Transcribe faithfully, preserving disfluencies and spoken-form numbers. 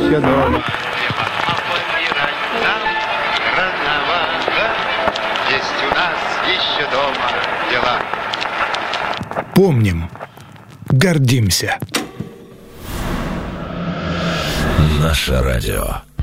еще дома. Есть у нас еще дома дела. Помним, гордимся. Наше радио.